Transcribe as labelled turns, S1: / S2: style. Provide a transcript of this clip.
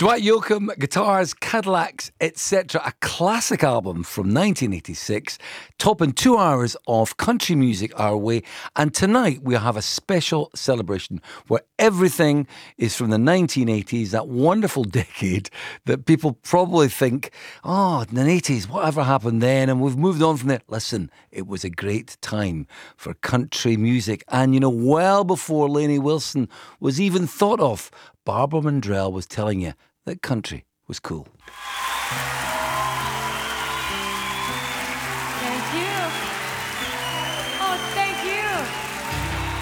S1: Dwight Yoakam, Guitars, Cadillacs, etc. A classic album from 1986, topping 2 hours of country music our way. And tonight we have a special celebration where everything is from the 1980s, that wonderful decade that people probably think, oh, in the 80s, whatever happened then? And we've moved on from there. Listen, it was a great time for country music. And, you know, well before Lainey Wilson was even thought of, Barbara Mandrell was telling you that country was cool.